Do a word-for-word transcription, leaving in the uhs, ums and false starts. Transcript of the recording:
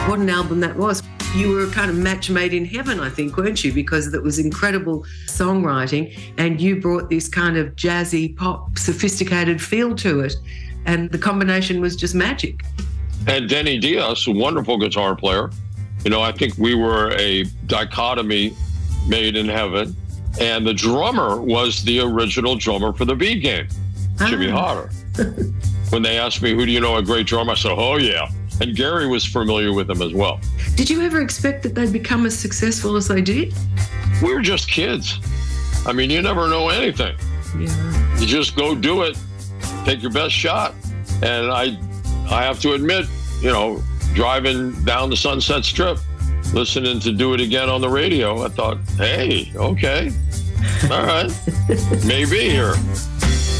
What an album that was. You were a kind of match made in heaven, I think, weren't you? Because it was incredible songwriting and you brought this kind of jazzy, pop, sophisticated feel to it. And the combination was just magic. And Denny Diaz, a wonderful guitar player. You know, I think we were a dichotomy made in heaven. And the drummer was the original drummer for the Beat Game, ah. Jimmy Hodder. When they asked me, who do you know a great drummer? I said, oh, yeah. And Gary was familiar with him as well. Did you ever expect that they'd become as successful as they did? We were just kids. I mean, you never know anything. Yeah. You just go do it, take your best shot. And I, I have to admit, you know, driving down the Sunset Strip, listening to Do It Again on the radio, I thought, hey, okay, all right, maybe here.